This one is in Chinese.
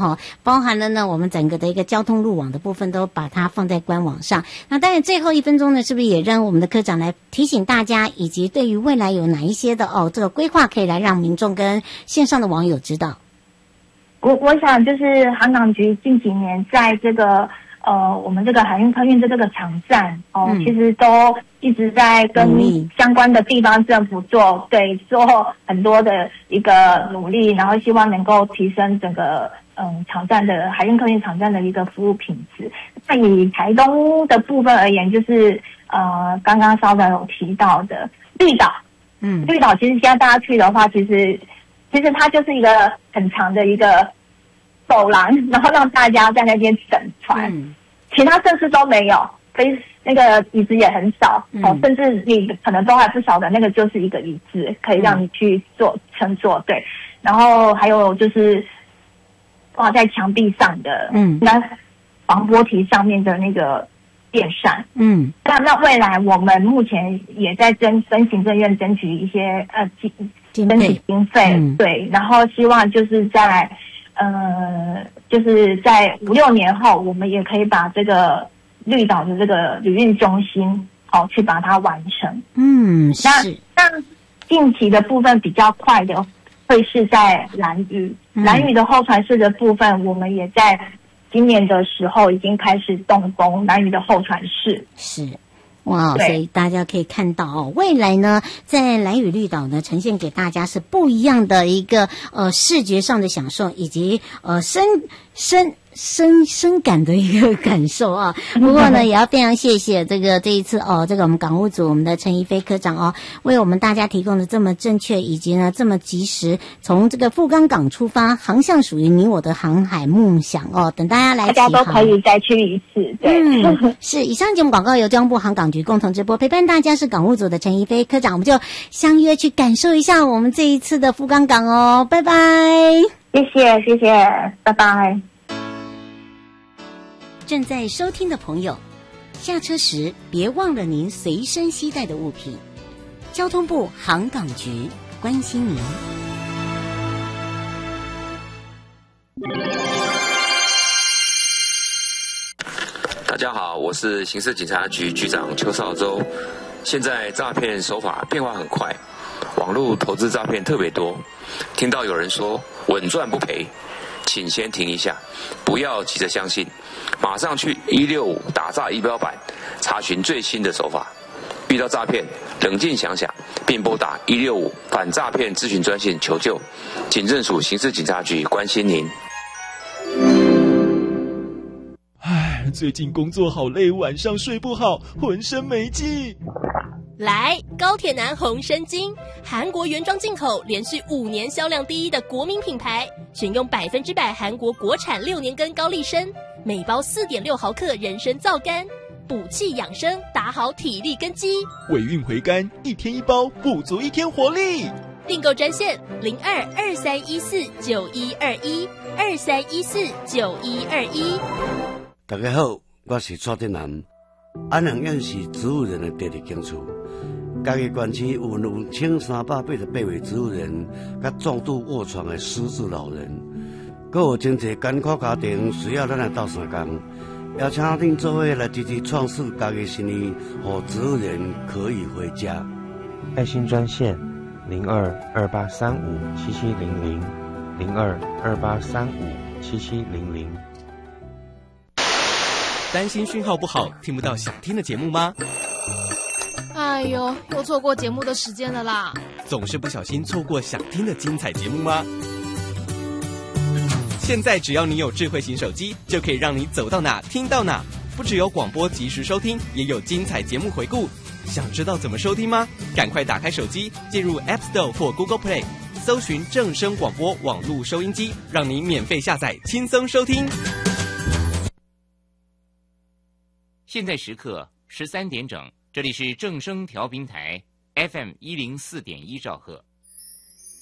哈，包含了呢我们整个的一个交通路网的部分都把它放在官网上。那当然最后1分钟呢，是不是也让我们的科长来提醒大家，以及对于未来有哪一些的这个规划可以来让民众跟线上的网友知道？ 我想就是航港局近几年在这个我们这个海运客运的这个场站其实都一直在跟相关的地方政府做很多的一个努力，然后希望能够提升整个场站的海运客运场站的一个服务品质。那以台东的部分而言，就是刚刚稍早有提到的绿岛，绿岛其实现在大家去的话，其实它就是一个很长的一个走廊，然后让大家在那边等船，其他设施都没有，那个椅子也很少，甚至你可能都还不晓得那个就是一个椅子，可以让你去乘坐，对。然后还有就是挂在墙壁上的，那防波堤上面的那个电扇，那未来我们目前也在跟行政院争取一些经费，对，然后希望就是在5-6年后，我们也可以把这个绿岛的这个旅运中心，去把它完成。是。那近期的部分比较快的，会是在兰屿。兰屿的候船室的部分，我们也在今年的时候已经开始动工兰屿的候船室。 是。哇，所以大家可以看到未来呢，在兰屿绿岛呢，呈现给大家是不一样的一个视觉上的享受，以及深感的一个感受啊。不过呢，也要非常谢谢这一次这个我们港务组我们的陈怡飞科长为我们大家提供的这么正确以及呢这么及时，从这个富冈港出发，航向属于你我的航海梦想等大家来起航， 大家都可以再去一次。对， 是。以上节目广告由中央部航港局共同直播，陪伴大家是港务组的陈怡飞科长，我们就相约去感受一下我们这一次的富冈港拜拜。 谢谢，拜拜。 正在收听的朋友，下车时别忘了您随身携带的物品。交通部航港局关心您。 大家好，我是刑事警察局局长邱少洲。现在诈骗手法变化很快，网络投资诈骗特别多。听到有人说稳赚不赔，请先停一下，不要急着相信，马上去165打诈仪表板查询最新的手法。遇到诈骗，冷静想想，并拨打165反诈骗咨询专线求救。警政署刑事警察局关心您。 最近工作好累，晚上睡不好，浑身没劲。 来，高铁男红参精，韩国原装进口，连续5年销量第一的国民品牌，选用100%韩国国产6年根高丽参，每包4.6毫克人参皂苷，补气养生，打好体力根基。 尾韵回甘，1天1包，补足1天活力。 订购专线02-2314-9121，2314-9121。 大家好，我是蔡振南。安阳院是植物人的第二警处，嘉义县区有1388位植物人，甲重度卧床的失智老人，还有真侪艰苦家庭需要咱来斗相共，邀请恁做伙来支持创世嘉义新义，让植物人可以回家。 爱心专线02-2835-7700，02-2835-7700。 担心讯号不好，听不到想听的节目吗？ 哎呦，又错过节目的时间了啦！ 总是不小心错过想听的精彩节目吗？现在只要你有智慧型手机，就可以让你走到哪听到哪，不只有广播及时收听，也有精彩节目回顾。想知道怎么收听吗？赶快打开手机，进入 App Store 或 Google Play， 搜寻正声广播网络收音机，让你免费下载，轻松收听。 现在时刻13点整，这里是正声调频台 FM104.1兆赫。